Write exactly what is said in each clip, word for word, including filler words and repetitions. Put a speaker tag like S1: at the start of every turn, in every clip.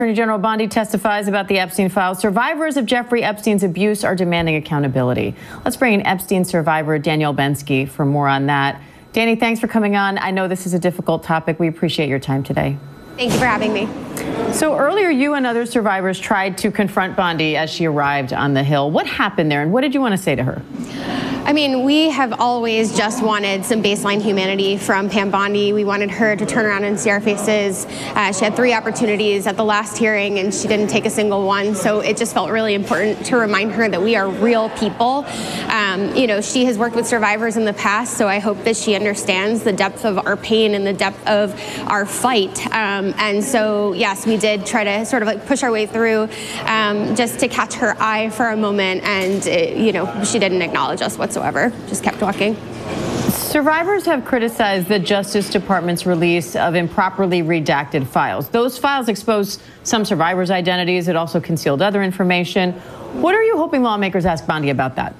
S1: Attorney General Bondi testifies about the Epstein files. Survivors of Jeffrey Epstein's abuse are demanding accountability. Let's bring in Epstein survivor Danielle Bensky for more on that. Danny, thanks for coming on. I know this is a difficult topic. We appreciate your time today.
S2: Thank you for having me.
S1: So earlier, you and other survivors tried to confront Bondi as she arrived on the Hill. What happened there, and what did you want to say to her?
S2: I mean, we have always just wanted some baseline humanity from Pam Bondi. We wanted her to turn around and see our faces. Uh, she had three opportunities at the last hearing, and she didn't take a single one. So it just felt really important to remind her that we are real people. Um, you know, she has worked with survivors in the past, so I hope that she understands the depth of our pain and the depth of our fight. Um, and so, yes, we did try to sort of like push our way through um, just to catch her eye for a moment. And, it, you know, she didn't acknowledge us whatsoever. Whatsoever, just kept walking.
S1: Survivors have criticized the Justice Department's release of improperly redacted files. Those files exposed some survivors' identities. It also concealed other information. What are you hoping lawmakers ask Bondi about that?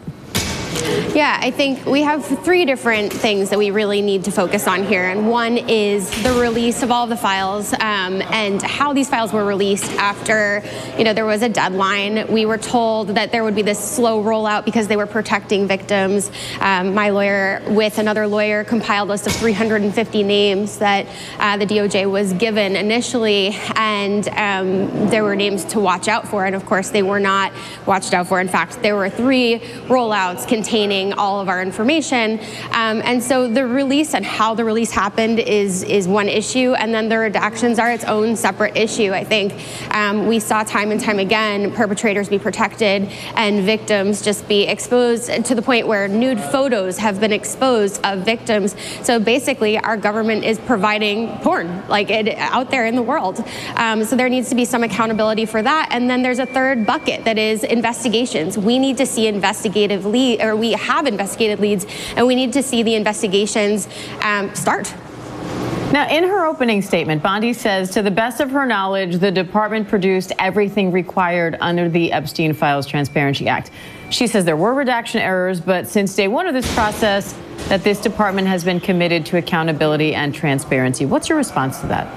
S2: Yeah, I think we have three different things that we really need to focus on here. And one is the release of all of the files um, and how these files were released after, you know, there was a deadline. We were told that there would be this slow rollout because they were protecting victims. Um, my lawyer with another lawyer compiled a list of three hundred fifty names that uh, the D O J was given initially. And um, there were names to watch out for. And of course, they were not watched out for. In fact, there were three rollouts containing all of our information. Um, and so the release and how the release happened is, is one issue. And then the redactions are its own separate issue. I think um, we saw time and time again perpetrators be protected and victims just be exposed to the point where nude photos have been exposed of victims. So basically our government is providing porn like it out there in the world. Um, so there needs to be some accountability for that. And then there's a third bucket that is investigations. We need to see investigative lead, or we have investigated leads, and we need to see the investigations um, start.
S1: Now, in her opening statement, Bondi says, to the best of her knowledge, the department produced everything required under the Epstein Files Transparency Act. She says there were redaction errors, but since day one of this process, that this department has been committed to accountability and transparency. What's your response to that?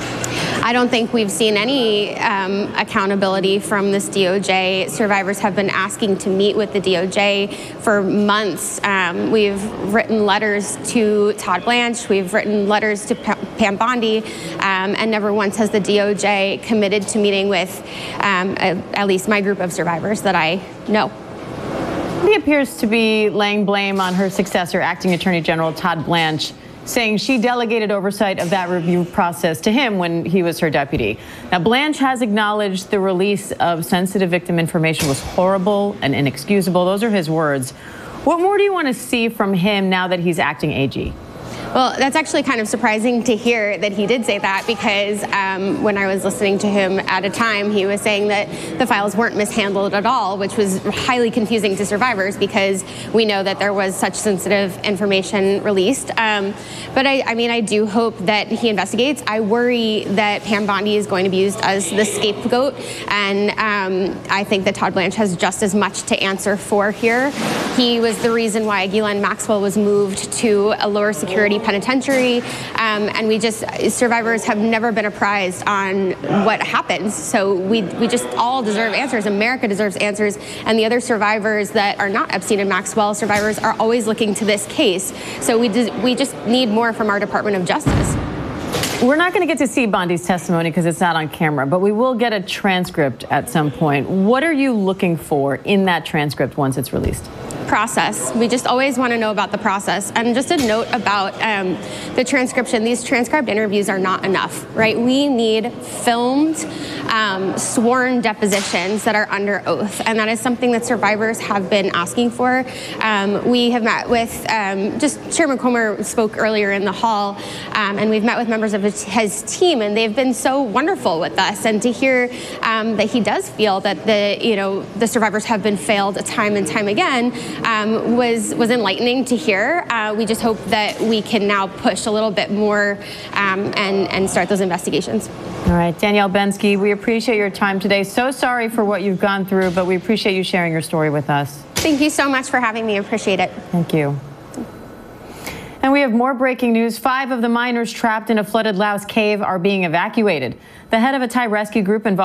S2: I don't think we've seen any um, accountability from this D O J. Survivors have been asking to meet with the D O J for months. Um, we've written letters to Todd Blanche. We've written letters to Pam Bondi, um, and never once has the D O J committed to meeting with um, a, at least my group of survivors that I know.
S1: He appears to be laying blame on her successor, Acting Attorney General Todd Blanche, saying she delegated oversight of that review process to him when he was her deputy. Now, Blanche has acknowledged the release of sensitive victim information was horrible and inexcusable. Those are his words. What more do you want to see from him now that he's acting A G?
S2: Well, that's actually kind of surprising to hear that he did say that, because um, when I was listening to him at a time, he was saying that the files weren't mishandled at all, which was highly confusing to survivors because we know that there was such sensitive information released. Um, but I, I mean, I do hope that he investigates. I worry that Pam Bondi is going to be used as the scapegoat, and um, I think that Todd Blanche has just as much to answer for here. He was the reason why Ghislaine Maxwell was moved to a lower security penitentiary, um, and we just, survivors have never been apprised on what happens. So we we just all deserve answers. America deserves answers, and the other survivors that are not Epstein and Maxwell survivors are always looking to this case. So we we just need more from our Department of Justice.
S1: We're not going to get to see Bondi's testimony because it's not on camera, but we will get a transcript at some point. What are you looking for in that transcript once it's released?
S2: Process. We just always want to know about the process. And just a note about um, the transcription. These transcribed interviews are not enough, right? We need filmed, um, sworn depositions that are under oath. And that is something that survivors have been asking for. Um, we have met with, um, just Chairman Comer spoke earlier in the hall, um, and we've met with members of his, his team, and they've been so wonderful with us. And to hear um, that he does feel that the, you know, the survivors have been failed time and time again, Um, was was enlightening to hear. Uh, we just hope that we can now push a little bit more um, and, and start those investigations.
S1: All right, Danielle Bensky, we appreciate your time today. So sorry for what you've gone through, but we appreciate you sharing your story with us.
S2: Thank you so much for having me. I appreciate it.
S1: Thank you. And we have more breaking news. Five of the miners trapped in a flooded Laos cave are being evacuated. The head of a Thai rescue group involved